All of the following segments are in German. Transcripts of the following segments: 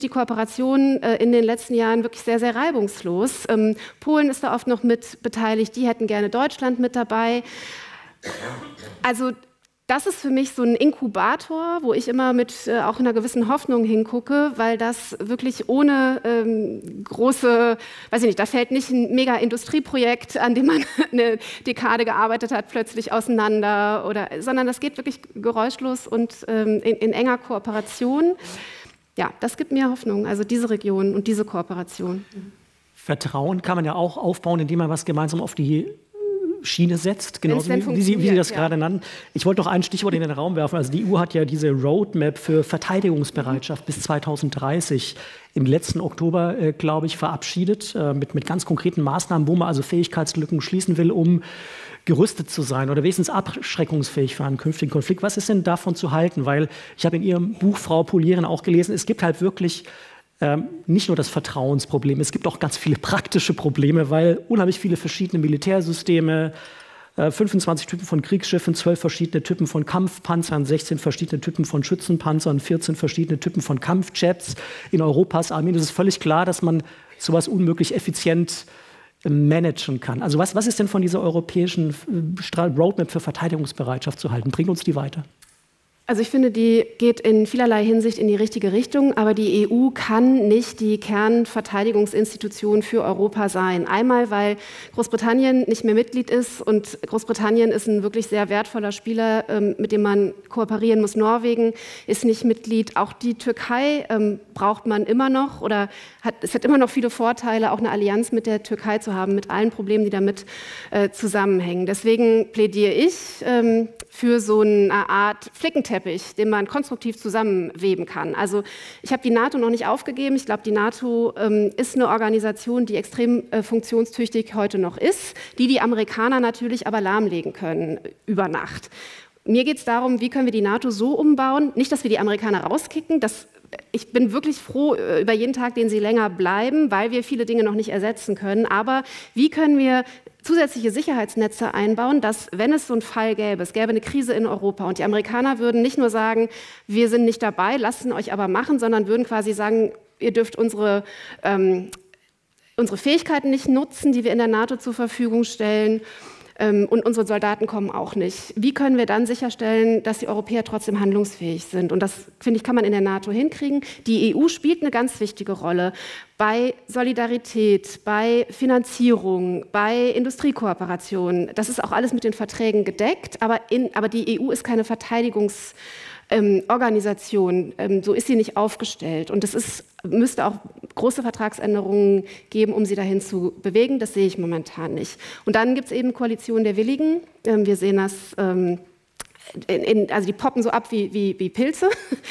die Kooperation in den letzten Jahren wirklich sehr, sehr reibungslos. Polen ist da oft noch mit beteiligt, die hätten gerne Deutschland mit dabei. Also das ist für mich so ein Inkubator, wo ich immer mit auch einer gewissen Hoffnung hingucke, weil das wirklich ohne große, weiß ich nicht, da fällt nicht ein Mega-Industrieprojekt, an dem man eine Dekade gearbeitet hat, plötzlich auseinander, sondern das geht wirklich geräuschlos und in enger Kooperation. Ja, das gibt mir Hoffnung, also diese Region und diese Kooperation. Vertrauen kann man ja auch aufbauen, indem man was gemeinsam auf die Schiene setzt, genauso wie Sie das gerade nannten. Ich wollte noch ein Stichwort in den Raum werfen. Also die EU hat ja diese Roadmap für Verteidigungsbereitschaft bis 2030 im letzten Oktober, glaube ich, verabschiedet, mit ganz konkreten Maßnahmen, wo man also Fähigkeitslücken schließen will, um gerüstet zu sein oder wenigstens abschreckungsfähig für einen künftigen Konflikt. Was ist denn davon zu halten? Weil ich habe in Ihrem Buch, Frau Polieren, auch gelesen, es gibt halt wirklich nicht nur das Vertrauensproblem, es gibt auch ganz viele praktische Probleme, weil unheimlich viele verschiedene Militärsysteme, 25 Typen von Kriegsschiffen, 12 verschiedene Typen von Kampfpanzern, 16 verschiedene Typen von Schützenpanzern, 14 verschiedene Typen von Kampfjets in Europas Armeen. Es ist völlig klar, dass man sowas unmöglich effizient managen kann. Also was ist denn von dieser europäischen Roadmap für Verteidigungsbereitschaft zu halten? Bringt uns die weiter? Also ich finde, die geht in vielerlei Hinsicht in die richtige Richtung, aber die EU kann nicht die Kernverteidigungsinstitution für Europa sein. Einmal, weil Großbritannien nicht mehr Mitglied ist und Großbritannien ist ein wirklich sehr wertvoller Spieler, mit dem man kooperieren muss. Norwegen ist nicht Mitglied. Auch die Türkei braucht man immer noch oder es hat immer noch viele Vorteile, auch eine Allianz mit der Türkei zu haben, mit allen Problemen, die damit zusammenhängen. Deswegen plädiere ich für so eine Art Flickenteppich, den man konstruktiv zusammenweben kann. Also ich habe die NATO noch nicht aufgegeben. Ich glaube, die NATO ist eine Organisation, die extrem funktionstüchtig heute noch ist, die Amerikaner natürlich aber lahmlegen können über Nacht. Mir geht es darum, wie können wir die NATO so umbauen, nicht, dass wir die Amerikaner rauskicken, ich bin wirklich froh über jeden Tag, den sie länger bleiben, weil wir viele Dinge noch nicht ersetzen können. Aber wie können wir zusätzliche Sicherheitsnetze einbauen, dass, wenn es so einen Fall gäbe, es gäbe eine Krise in Europa und die Amerikaner würden nicht nur sagen, wir sind nicht dabei, lassen euch aber machen, sondern würden quasi sagen, ihr dürft unsere Fähigkeiten nicht nutzen, die wir in der NATO zur Verfügung stellen. Und unsere Soldaten kommen auch nicht. Wie können wir dann sicherstellen, dass die Europäer trotzdem handlungsfähig sind? Und das, finde ich, kann man in der NATO hinkriegen. Die EU spielt eine ganz wichtige Rolle bei Solidarität, bei Finanzierung, bei Industriekooperation. Das ist auch alles mit den Verträgen gedeckt, aber die EU ist keine Organisation, so ist sie nicht aufgestellt. Und es müsste auch große Vertragsänderungen geben, um sie dahin zu bewegen. Das sehe ich momentan nicht. Und dann gibt es eben Koalitionen der Willigen. Wir sehen das, also die poppen so ab wie Pilze.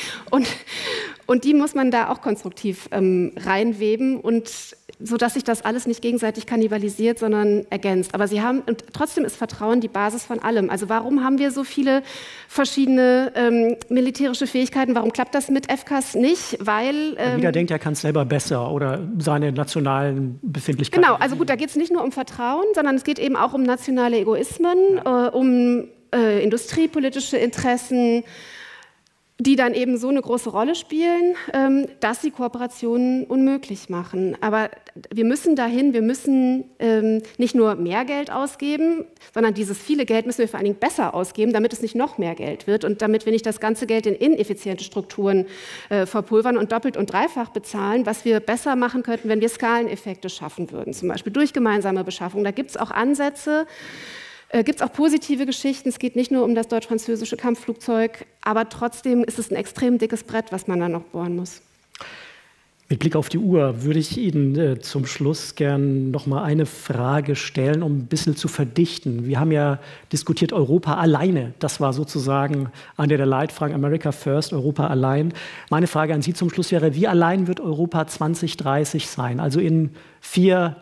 Und die muss man da auch konstruktiv reinweben, sodass sich das alles nicht gegenseitig kannibalisiert, sondern ergänzt. Aber und trotzdem ist Vertrauen die Basis von allem. Also warum haben wir so viele verschiedene militärische Fähigkeiten? Warum klappt das mit FCAS nicht? Weil jeder denkt, er kann es selber besser oder seine nationalen Befindlichkeiten. Genau, also gut, da geht es nicht nur um Vertrauen, sondern es geht eben auch um nationale Egoismen, um industriepolitische Interessen, die dann eben so eine große Rolle spielen, dass sie Kooperationen unmöglich machen. Aber wir müssen dahin, wir müssen nicht nur mehr Geld ausgeben, sondern dieses viele Geld müssen wir vor allen Dingen besser ausgeben, damit es nicht noch mehr Geld wird und damit wir nicht das ganze Geld in ineffiziente Strukturen verpulvern und doppelt und dreifach bezahlen, was wir besser machen könnten, wenn wir Skaleneffekte schaffen würden, zum Beispiel durch gemeinsame Beschaffung. Da gibt es auch Ansätze, gibt es auch positive Geschichten. Es geht nicht nur um das deutsch-französische Kampfflugzeug, aber trotzdem ist es ein extrem dickes Brett, was man da noch bohren muss. Mit Blick auf die Uhr würde ich Ihnen zum Schluss gern noch mal eine Frage stellen, um ein bisschen zu verdichten. Wir haben ja diskutiert Europa alleine. Das war sozusagen eine der Leitfragen, America First, Europa allein. Meine Frage an Sie zum Schluss wäre, wie allein wird Europa 2030 sein? Also in 4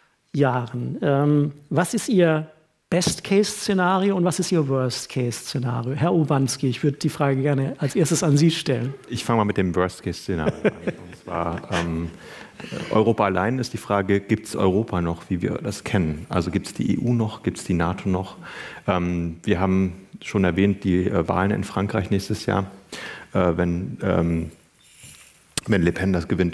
Jahren. Was ist Ihr Best-Case-Szenario und was ist Ihr Worst-Case-Szenario? Herr Urbanski, ich würde die Frage gerne als erstes an Sie stellen. Ich fange mal mit dem Worst-Case-Szenario an. Und zwar, Europa allein ist die Frage, gibt es Europa noch, wie wir das kennen? Also gibt es die EU noch, gibt es die NATO noch? Wir haben schon erwähnt, die Wahlen in Frankreich nächstes Jahr. Wenn wenn Le Pen das gewinnt,